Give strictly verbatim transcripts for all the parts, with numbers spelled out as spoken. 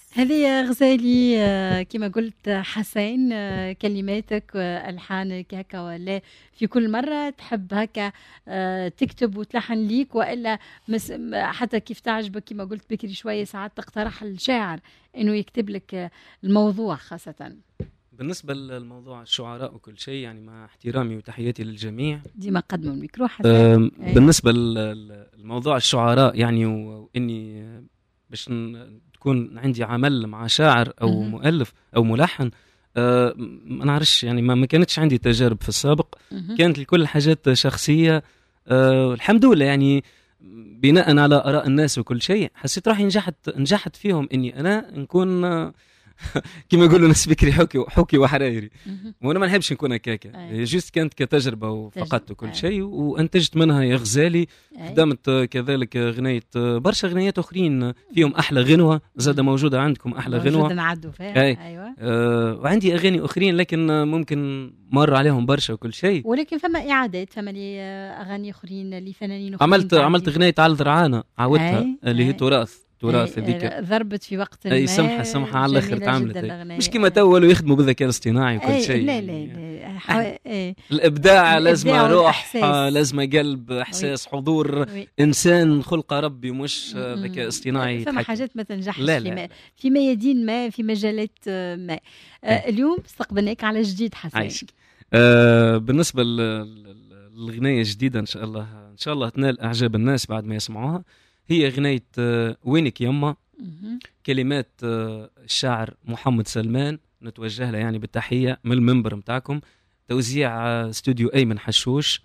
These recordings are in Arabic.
هذه غزالي، آه، كما قلت حسين، آه، كلماتك والحانك هكا، ولا في كل مره تحب هكا آه، تكتب وتلحن ليك، والا مس حتى كيف تعجبك كما قلت بكري شويه ساعات تقترح الشاعر انه يكتب لك آه، الموضوع خاصه. بالنسبة للموضوع الشعراء وكل شيء، يعني مع احترامي وتحياتي للجميع، ديما قدموا الميكرو حسين. أم، أي. بالنسبة للموضوع الشعراء يعني و- وإني باش ن- تكون عندي عمل مع شاعر أو مهم. مؤلف أو ملحن، أه، ما نعرفش يعني ما ما كانتش عندي تجارب في السابق. مهم. كانت الكل حاجات شخصية. أه، الحمد لله يعني بناء على آراء الناس وكل شيء حسيت روحي نجحت نجحت فيهم إني أنا نكون آه، كما يقولوا ناس بكري حكي حكي وحرايري. مهم. وانا ما نحبش نكون هكاكا، أي. هي جوست كانت كتجربه وفقط تجربة. وكل أي. شيء، وانتجت منها يا غزالي. أي. خدمت كذلك غنية برشا غنيات اخرين فيهم احلى غنوه زاده موجوده عندكم احلى موجودة غنوه. نعدوا فيها. اي. ايوه. آه وعندي اغاني اخرين لكن ممكن مر عليهم برشا وكل شيء. ولكن فما اعادات، فما لي اغاني اخرين لفنانين اخرين. عملت عملت غنية على الذرعانه عاودتها، أي. اللي هي أي. تراث تراث أي. هذيك. ضربت في وقت اي ما. سمحه سمحه على الاخر جميلة تعملت جدا أي. الأغنية. مش كما تولوا يخدموا بالذكاء الاصطناعي وكل أي. شيء. لا لا يعني لا حو... أي. الابداع لازم الإبداع روح، والإحساس. آه، لازم قلب، احساس، حضور، وي. انسان خلق ربي، مش آه، م- م. ذكاء اصطناعي فما يتحكم. حاجات ما تنجحش لا في, لا ما في ميادين ما، في مجالات آه، ما آه، أي. اليوم استقبلناك على جديد حسين. عايشك. آه بالنسبه لل- لل- للغنية الجديده ان شاء الله ان شاء الله تنال اعجاب الناس بعد ما يسمعوها. هي غنية آه وينك يما، مهم. كلمات آه الشاعر محمد سلمان، نتوجه له يعني بالتحيه من المنبر متاعكم. توزيع آه استوديو ايمن حشوش،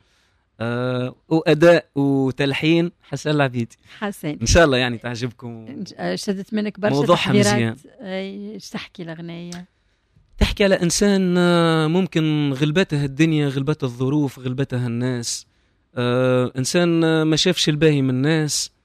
آه واداء وتلحين حسن العبيدي. حسين، ان شاء الله يعني تعجبكم. آه، شدت منك برشا موضوعها تحضيرات. مزيان. أي، ايش تحكي الأغنية؟ تحكي على انسان آه، ممكن غلبته الدنيا، غلبته الظروف، غلبته الناس. آه انسان آه، ما شافش الباهي من الناس،